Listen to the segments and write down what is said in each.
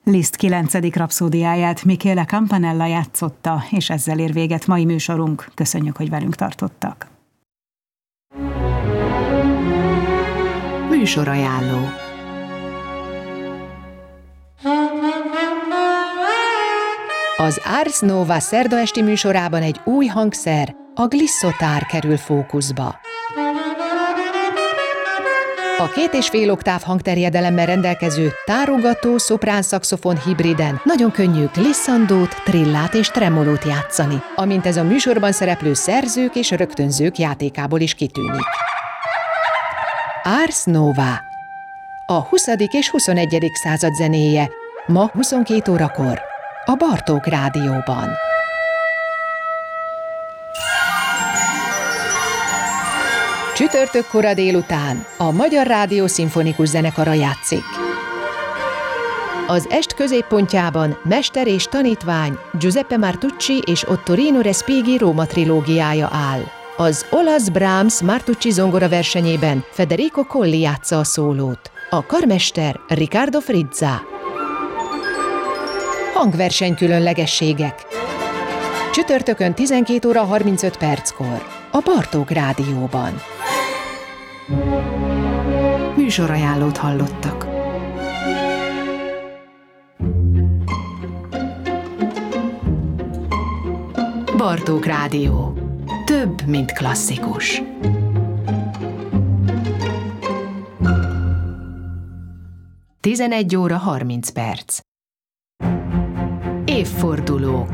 Liszt 9. rapszódiáját Michele Campanella játszotta, és ezzel ér véget mai műsorunk. Köszönjük, hogy velünk tartottak. Műsorajánló. Az Ars Nova szerda esti műsorában egy új hangszer, a glisszotár kerül fókuszba. A 2,5 oktáv hangterjedelemmel rendelkező tárogató szoprán-szaxofon hibriden nagyon könnyű glissandót, trillát és tremolót játszani, amint ez a műsorban szereplő szerzők és rögtönzők játékából is kitűnik. Ars Nova. A 20. és 21. század zenéje ma 22 órakor a Bartók Rádióban. Csütörtök kora délután a Magyar Rádió Szimfonikus Zenekara játszik. Az est középpontjában mester és tanítvány Giuseppe Martucci és Ottorino Respighi Róma trilógiája áll. Az olasz Brahms Martucci zongora versenyében Federico Colli játsza a szólót, a karmester Riccardo Frizza. Hangverseny különlegességek. Csütörtökön 12 óra 35 perckor a Bartók Rádióban. Műsorajánlót hallottak. Bartók Rádió. Több, mint klasszikus. Tizenegy óra 30 perc. Évfordulók.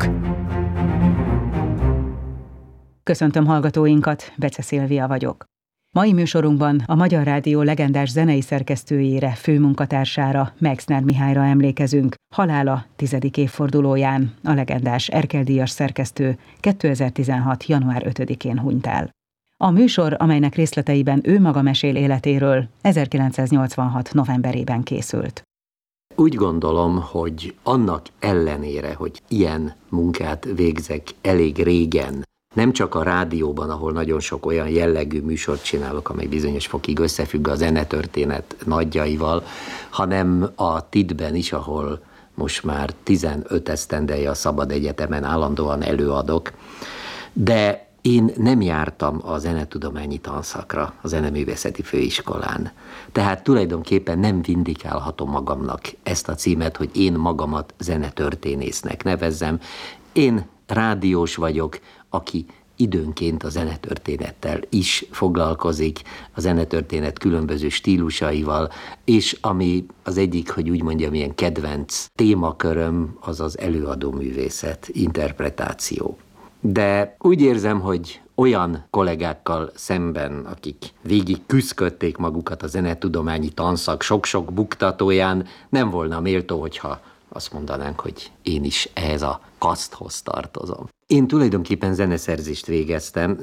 Köszöntöm hallgatóinkat, Bece Szilvia vagyok. Mai műsorunkban a Magyar Rádió legendás zenei szerkesztőjére, főmunkatársára, Meixner Mihályra emlékezünk, halála 10. évfordulóján. A legendás Erkel-díjas szerkesztő 2016. január 5-én hunyt el. A műsor, amelynek részleteiben ő maga mesél életéről, 1986. novemberében készült. Úgy gondolom, hogy annak ellenére, hogy ilyen munkát végzek elég régen, nem csak a rádióban, ahol nagyon sok olyan jellegű műsort csinálok, amely bizonyos fokig összefügg a zenetörténet nagyjaival, hanem a TIT-ben is, ahol most már 15 esztendeje a Szabad Egyetemen állandóan előadok, de én nem jártam a zenetudományi tanszakra a Zeneművészeti Főiskolán. Tehát tulajdonképpen nem vindikálhatom magamnak ezt a címet, hogy én magamat zenetörténésznek nevezzem. Én rádiós vagyok, aki időnként a zenetörténettel is foglalkozik, a zenetörténet különböző stílusaival, és ami az egyik, hogy úgy mondjam, ilyen kedvenc témaköröm, az az előadóművészet, interpretáció. De úgy érzem, hogy olyan kollégákkal szemben, akik végig küszködték magukat a zenetudományi tanszak sok-sok buktatóján, nem volna méltó, hogyha azt mondanánk, hogy én is ehhez a kaszthoz tartozom. Én tulajdonképpen zeneszerzést végeztem,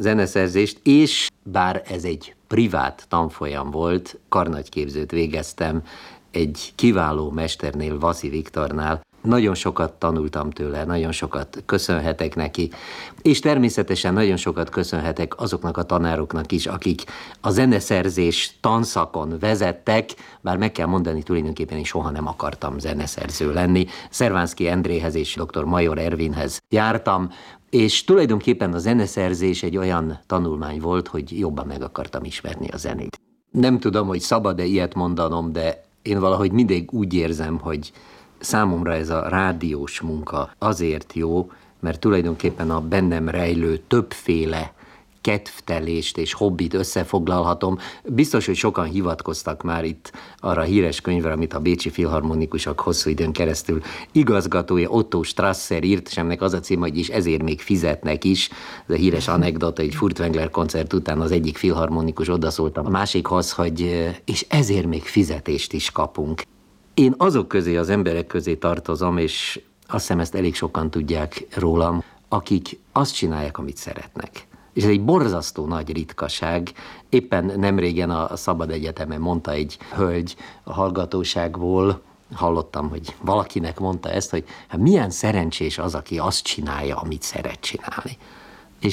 és bár ez egy privát tanfolyam volt, karnagyképzőt végeztem egy kiváló mesternél, Vaszi Viktornál. Nagyon sokat tanultam tőle, nagyon sokat köszönhetek neki, és természetesen nagyon sokat köszönhetek azoknak a tanároknak is, akik a zeneszerzés tanszakon vezettek, bár meg kell mondani, tulajdonképpen én soha nem akartam zeneszerző lenni. Szervánszky Endréhez és dr. Major Ervinhez jártam, és tulajdonképpen a zeneszerzés egy olyan tanulmány volt, hogy jobban meg akartam ismerni a zenét. Nem tudom, hogy szabad-e ilyet mondanom, de én valahogy mindig úgy érzem, hogy számomra ez a rádiós munka azért jó, mert tulajdonképpen a bennem rejlő többféle kedvtelést és hobbit összefoglalhatom. Biztos, hogy sokan hivatkoztak már itt arra a híres könyvre, amit a bécsi filharmonikusok hosszú időn keresztül igazgatója Otto Strasser írt, és ennek az a cím, hogy is ezért még fizetnek is. Ez a híres anekdota, egy Furtwängler koncert után az egyik filharmonikus odaszólt a másikhoz, hogy és ezért még fizetést is kapunk. Én azok közé, az emberek közé tartozom, és azt hiszem ezt elég sokan tudják rólam, akik azt csinálják, amit szeretnek. És ez egy borzasztó nagy ritkaság. Éppen nemrégen a Szabad Egyetemen mondta egy hölgy a hallgatóságból, hallottam, hogy valakinek mondta ezt, hogy hát milyen szerencsés az, aki azt csinálja, amit szeret csinálni. És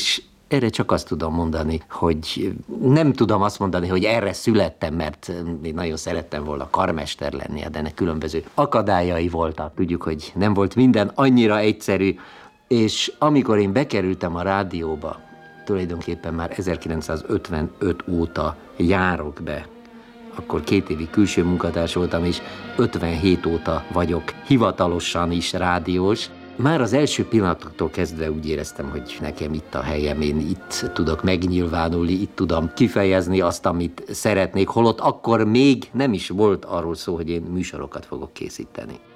Erre csak azt tudom mondani, hogy nem tudom azt mondani, hogy erre születtem, mert én nagyon szerettem volna karmester lenni, de ennek különböző akadályai voltak. Tudjuk, hogy nem volt minden annyira egyszerű, és amikor én bekerültem a rádióba, tulajdonképpen már 1955 óta járok be, akkor 2 évig külső munkatárs voltam, és 57 óta vagyok hivatalosan is rádiós. Már az első pillanatoktól kezdve úgy éreztem, hogy nekem itt a helyem, én itt tudok megnyilvánulni, itt tudom kifejezni azt, amit szeretnék, holott akkor még nem is volt arról szó, hogy én műsorokat fogok készíteni.